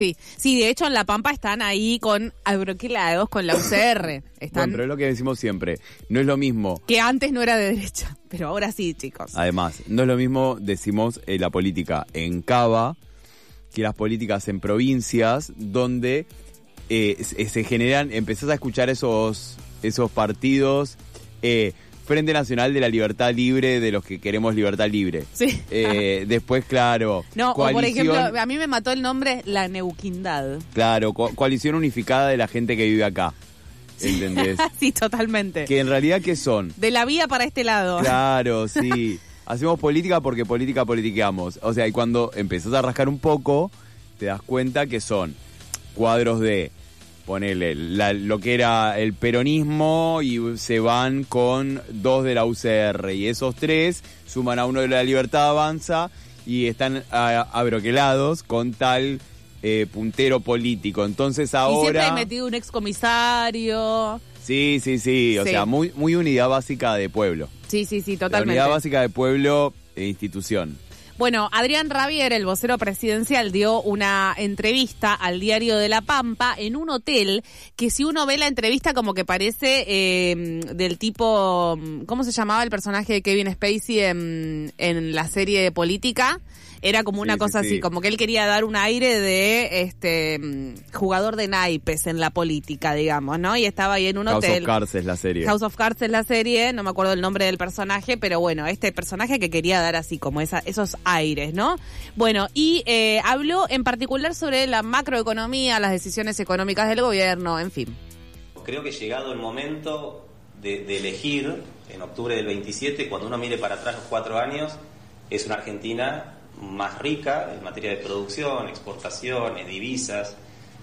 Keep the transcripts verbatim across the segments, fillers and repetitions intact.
Sí, sí, de hecho en La Pampa están ahí con abroquelados con la U C R. Están... Bueno, pero es lo que decimos siempre, no es lo mismo. Que antes no era de derecha, pero ahora sí, chicos. Además, no es lo mismo, decimos, eh, la política en Cava que las políticas en provincias, donde eh, se, se generan, empezás a escuchar esos, esos partidos... Eh, Frente Nacional de la Libertad Libre, de los que queremos libertad libre. Sí. Eh, después, claro. No, coalición, o por ejemplo, a mí me mató el nombre La Neuquindad. Claro, co- coalición unificada de la gente que vive acá. ¿Entendés? Sí, totalmente. Que en realidad, ¿qué son? De la vía para este lado. Claro, sí. Hacemos política porque política politiqueamos. O sea, y cuando empezás a rascar un poco, te das cuenta que son cuadros de... Ponele la, lo que era el peronismo y se van con dos de la U C R y esos tres suman a uno de la Libertad Avanza y están a, abroquelados con tal eh, puntero político. Entonces ahora... Y siempre hay metido un excomisario. Sí, sí, sí, o sí. sea, muy, muy unidad básica de pueblo. Sí, sí, sí, totalmente. La unidad básica de pueblo e institución. Bueno, Adrián Rabier, el vocero presidencial, dio una entrevista al Diario de La Pampa en un hotel que si uno ve la entrevista como que parece eh, del tipo, ¿cómo se llamaba el personaje de Kevin Spacey en, en la serie de Política? Era como una sí, cosa sí, así, sí. como que él quería dar un aire de este jugador de naipes en la política, digamos, ¿no? Y estaba ahí en un House hotel. of Cards es la serie. House of Cards es la serie, no me acuerdo el nombre del personaje, pero bueno, este personaje que quería dar así como esa, esos aires, ¿no? Bueno, y eh, habló en particular sobre la macroeconomía, las decisiones económicas del gobierno, en fin. Creo que llegado el momento de, de elegir, en octubre del veintisiete, cuando uno mire para atrás los cuatro años, es una Argentina más rica en materia de producción, exportaciones, divisas.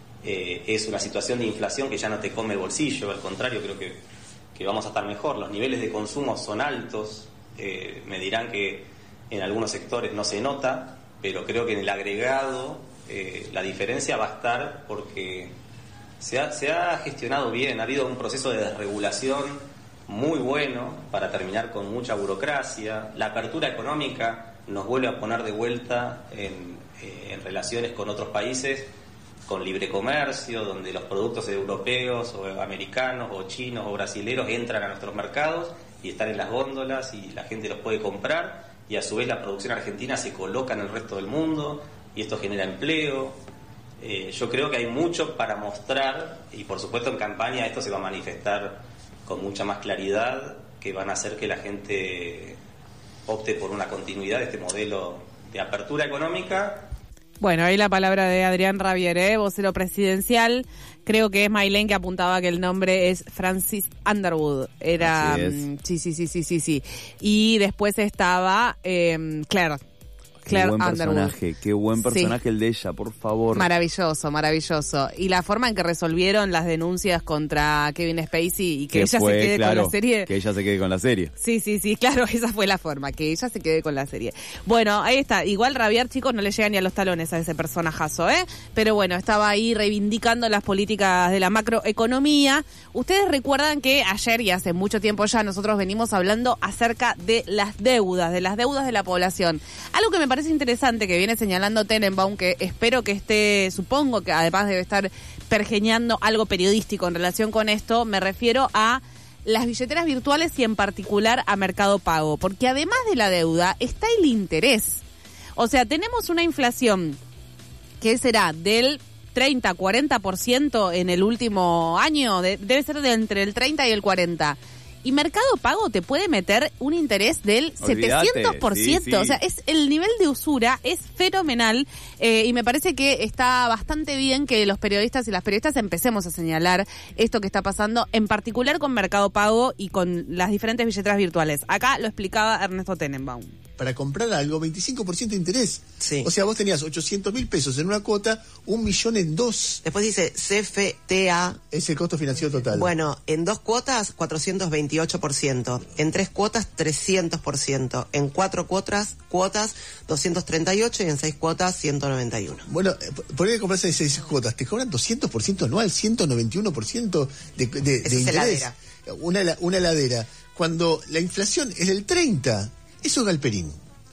Eh, es una situación de inflación que ya no te come el bolsillo, al contrario, creo que, que vamos a estar mejor. Los niveles de consumo son altos, eh, me dirán que en algunos sectores no se nota, pero creo que en el agregado eh, la diferencia va a estar porque se ha, se ha gestionado bien, ha habido un proceso de desregulación muy bueno para terminar con mucha burocracia. La apertura económica nos vuelve a poner de vuelta en, eh, en relaciones con otros países, con libre comercio, donde los productos europeos o americanos o chinos o brasileros entran a nuestros mercados y están en las góndolas y la gente los puede comprar, y a su vez la producción argentina se coloca en el resto del mundo y esto genera empleo. Eh, yo creo que hay mucho para mostrar y por supuesto en campaña esto se va a manifestar con mucha más claridad, que van a hacer que la gente opte por una continuidad de este modelo de apertura económica. Bueno, ahí la palabra de Adrián Rabier, ¿eh? Vocero presidencial. Creo que es Maylene que apuntaba que el nombre es Francis Underwood. Era, Así es. sí, sí, sí, sí, sí, sí. Y después estaba eh, Claire. Qué Claire buen Underwood. personaje, qué buen personaje Sí. el de ella, por favor. Maravilloso, maravilloso. Y la forma en que resolvieron las denuncias contra Kevin Spacey y que, Que ella fue, se quede claro, con la serie. Que ella se quede con la serie. Sí, sí, sí, claro, esa fue la forma, que ella se quede con la serie. Bueno, ahí está. Igual Rabier, chicos, no le llega ni a los talones a ese personajazo, ¿eh? Pero bueno, estaba ahí reivindicando las políticas de la macroeconomía. Ustedes recuerdan que ayer y hace mucho tiempo ya nosotros venimos hablando acerca de las deudas, de las deudas de la población. Algo que me parece interesante que viene señalando Tenenbaum, que espero que esté, supongo que además debe estar pergeñando algo periodístico en relación con esto, me refiero a las billeteras virtuales y en particular a Mercado Pago, porque además de la deuda está el interés. O sea, tenemos una inflación que será del treinta a cuarenta por ciento en el último año, de, debe ser de entre el treinta y el cuarenta. Y Mercado Pago te puede meter un interés del Olvídate, setecientos por ciento. sí, sí. O sea, es el nivel de usura es fenomenal eh, y me parece que está bastante bien que los periodistas y las periodistas empecemos a señalar esto que está pasando, en particular con Mercado Pago y con las diferentes billeteras virtuales. Acá lo explicaba Ernesto Tenenbaum. Para comprar algo, veinticinco por ciento de interés. Sí. O sea, vos tenías ochocientos mil pesos en una cuota, un millón en dos. Después dice C F T A. Es el costo financiero total. Bueno, en dos cuotas, cuatrocientos veintiocho por ciento. En tres cuotas, trescientos por ciento. En cuatro cuotas, cuotas, doscientos treinta y ocho. Y en seis cuotas, ciento noventa y uno. Bueno, por ahí comprarse en seis cuotas, te cobran doscientos por ciento anual, ciento noventa y uno por ciento de, de, de Eso es interés. heladera. Una, una heladera. Cuando la inflación es del treinta, eso es galperín.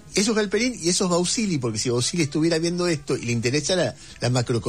Eso es Galperín y eso es Bausili, porque si Bausili estuviera viendo esto y le interesa la, la macroeconomía